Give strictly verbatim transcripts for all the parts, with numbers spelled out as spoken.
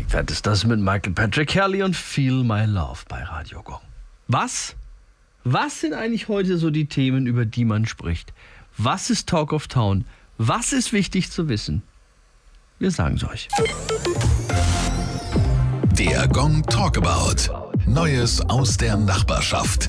aufgelegt wird, ist das mit Michael Patrick Kelly und Feel My Love bei Radio Gong. Was? Was sind eigentlich heute so die Themen, über die man spricht? Was ist Talk of Town? Was ist wichtig zu wissen? Wir sagen es euch. Der Gong Talkabout. Neues aus der Nachbarschaft.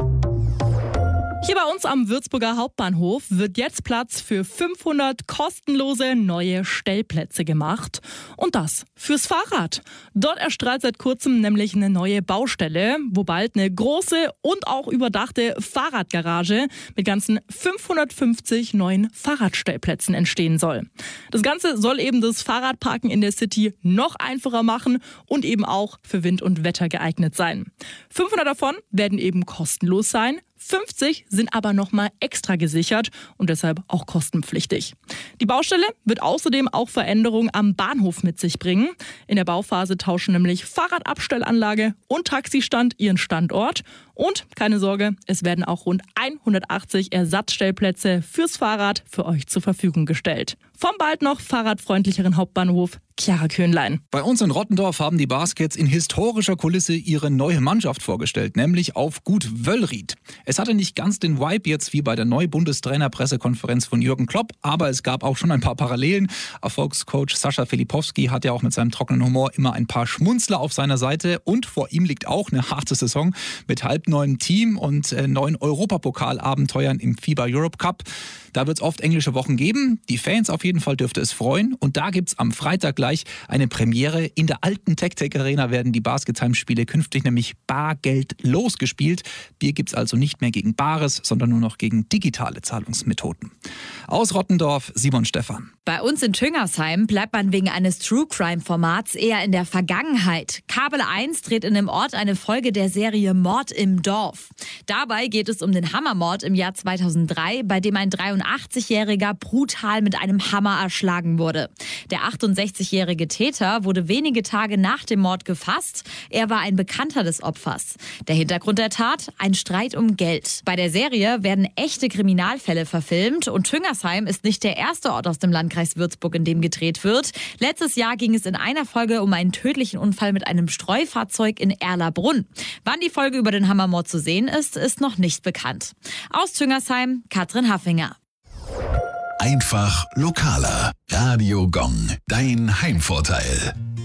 Hier bei uns am Würzburger Hauptbahnhof wird jetzt Platz für fünfhundert kostenlose neue Stellplätze gemacht. Und das fürs Fahrrad. Dort erstrahlt seit kurzem nämlich eine neue Baustelle, wo bald eine große und auch überdachte Fahrradgarage mit ganzen fünfhundertfünfzig neuen Fahrradstellplätzen entstehen soll. Das Ganze soll eben das Fahrradparken in der City noch einfacher machen und eben auch für Wind und Wetter geeignet sein. fünfhundert davon werden eben kostenlos sein. fünfzig sind aber nochmal extra gesichert und deshalb auch kostenpflichtig. Die Baustelle wird außerdem auch Veränderungen am Bahnhof mit sich bringen. In der Bauphase tauschen nämlich Fahrradabstellanlage und Taxistand ihren Standort. Und keine Sorge, es werden auch rund hundertachtzig Ersatzstellplätze fürs Fahrrad für euch zur Verfügung gestellt. Vom bald noch fahrradfreundlicheren Hauptbahnhof, Chiara Köhnlein. Bei uns in Rottendorf haben die Baskets in historischer Kulisse ihre neue Mannschaft vorgestellt, nämlich auf Gut Wöllried. Es hatte nicht ganz den Vibe jetzt wie bei der Neubundestrainer-Pressekonferenz von Jürgen Klopp, aber es gab auch schon ein paar Parallelen. Erfolgscoach Sascha Filipowski hat ja auch mit seinem trockenen Humor immer ein paar Schmunzler auf seiner Seite und vor ihm liegt auch eine harte Saison mit halbneuem Team und äh, neuen Europapokalabenteuern im FIBA Europe Cup. Da wird es oft englische Wochen geben. Die Fans auf jeden Fall dürfte es freuen. Und da gibt es am Freitag gleich eine Premiere. In der alten Tech-Tech Arena werden die Basketball-Spiele künftig nämlich bargeldlos gespielt. Bier gibt es also nicht mehr gegen Bares, sondern nur noch gegen digitale Zahlungsmethoden. Aus Rottendorf, Simon Stephan. Bei uns in Tüngersheim bleibt man wegen eines True-Crime-Formats eher in der Vergangenheit. Kabel eins dreht in dem Ort eine Folge der Serie Mord im Dorf. Dabei geht es um den Hammermord im Jahr zweitausenddrei, bei dem ein dreiundachtzigjähriger brutal mit einem Hammer erschlagen wurde. Der achtundsechzigjährige Täter wurde wenige Tage nach dem Mord gefasst. Er war ein Bekannter des Opfers. Der Hintergrund der Tat? Ein Streit um Geld. Bei der Serie werden echte Kriminalfälle verfilmt und Tüngersheim ist nicht der erste Ort aus dem Landkreis Würzburg, in dem gedreht wird. Letztes Jahr ging es in einer Folge um einen tödlichen Unfall mit einem Streufahrzeug in Erlabrunn. Wann die Folge über den Hammermord zu sehen ist, ist noch nicht bekannt. Aus Tüngersheim, Katrin Haffinger. Einfach lokaler. Radio Gong. Dein Heimvorteil.